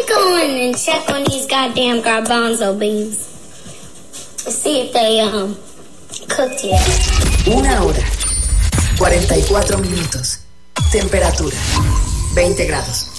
me go in and check on these goddamn garbanzo beans. See if they cooked yet. 1 hora, 44 minutos. Temperatura, 20 grados.